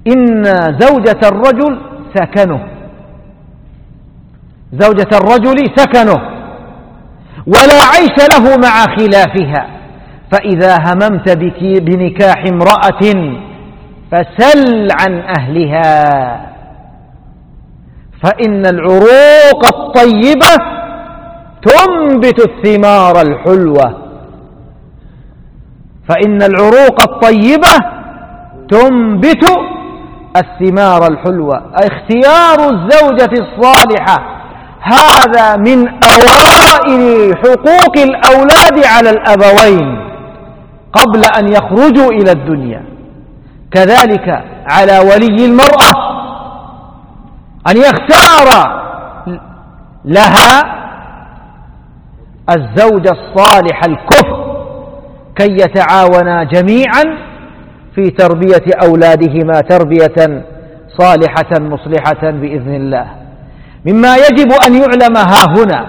إن زوجة الرجل سكنه، زوجة الرجل سكنه، ولا عيش له مع خلافها. فإذا هممت بنكاح امرأة فسل عن أهلها، فإن العروق الطيبة تنبت الثمار الحلوة، فإن العروق الطيبة تنبت الثمار الحلوة. اختيار الزوجة الصالحة هذا من أوائل حقوق الأولاد على الأبوين قبل أن يخرجوا إلى الدنيا. كذلك على ولي المرأة أن يختار لها الزوج الصالح الكفء كي يتعاونا جميعا في تربية أولادهما تربية صالحة مصلحة بإذن الله. مما يجب أن يعلم هاهنا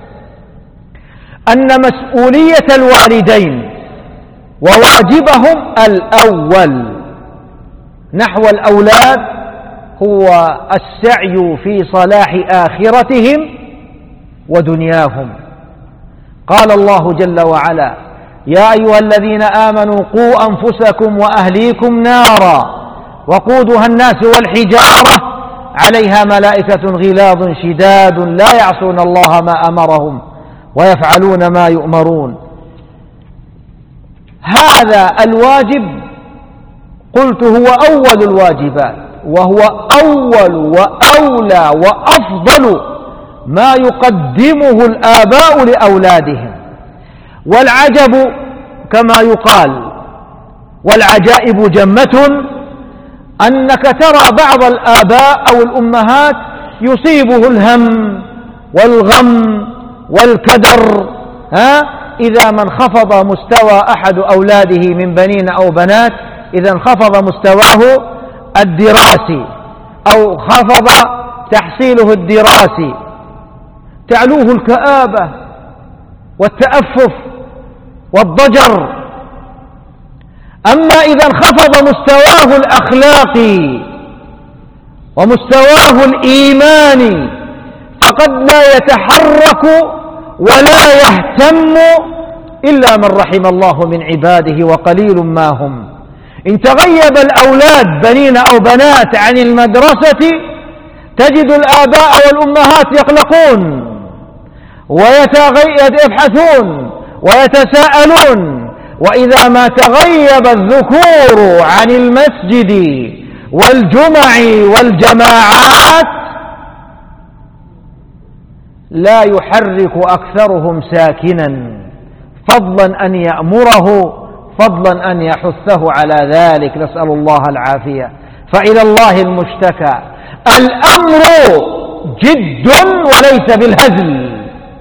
أن مسؤولية الوالدين وواجبهم الأول نحو الأولاد هو السعي في صلاح آخرتهم ودنياهم. قال الله جل وعلا: يا أيها الذين آمنوا قوا أنفسكم وأهليكم نارا وقودها الناس والحجارة عليها ملائكة غلاظ شداد لا يعصون الله ما أمرهم ويفعلون ما يؤمرون. هذا الواجب قلت هو أول الواجبات، وهو أول وأولى وأفضل ما يقدمه الآباء لأولادهم. والعجب كما يقال والعجائب جمة أنك ترى بعض الآباء أو الأمهات يصيبه الهم والغم والكدر إذا ما انخفض مستوى أحد أولاده من بنين أو بنات، إذا انخفض مستواه الدراسي أو خفض تحصيله الدراسي تعلوه الكآبة والتأفف والضجر. أما إذا انخفض مستواه الأخلاقي ومستواه الإيماني فقد لا يتحرك ولا يهتم إلا من رحم الله من عباده وقليل ما هم. إن تغيب الأولاد بنين أو بنات عن المدرسة تجد الآباء والأمهات يقلقون ويبحثون ويتساءلون. وإذا ما تغيب الذكور عن المسجد والجمع والجماعات لا يحرك أكثرهم ساكنا، فضلا أن يأمره، فضلا أن يحثه على ذلك، نسأل الله العافية. فإلى الله المشتكى. الأمر جد وليس بالهزل.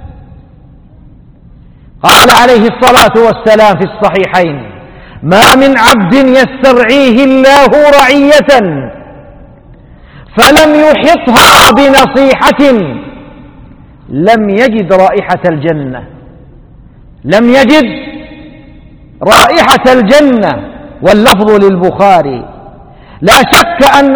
قال عليه الصلاة والسلام في الصحيحين: ما من عبد يسترعيه الله رعية فلم يحطها بنصيحة لم يجد رائحة الجنة، لم يجد رائحة الجنة. واللفظ للبخاري. لا شك أن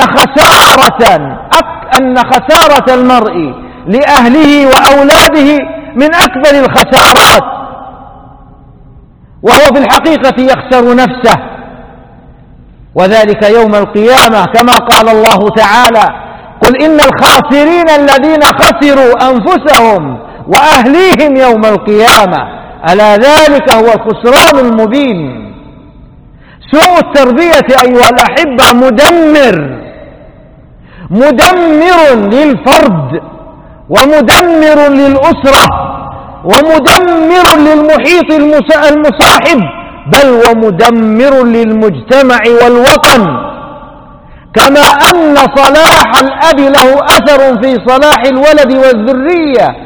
خسارة المرء لأهله وأولاده من أكبر الخسارات، وهو في الحقيقة يخسر نفسه، وذلك يوم القيامة كما قال الله تعالى: قل إن الخاسرين الذين خسروا أنفسهم وأهليهم يوم القيامة ألا ذلك هو الخسران المبين. سوء التربية أيها الأحبة مدمر للفرد ومدمر للأسرة ومدمر للمحيط المصاحب، بل ومدمر للمجتمع والوطن. كما أن صلاح الأب له أثر في صلاح الولد والذرية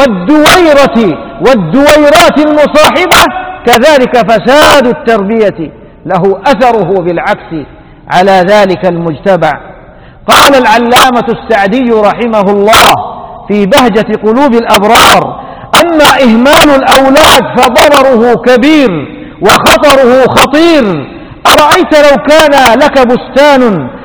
والدويرات المصاحبة، كذلك فساد التربية له أثره بالعكس على ذلك المجتمع. قال العلامة السعدي رحمه الله في بهجة قلوب الأبرار: أما إهمال الأولاد فضرره كبير وخطره خطير. أرأيت لو كان لك بستان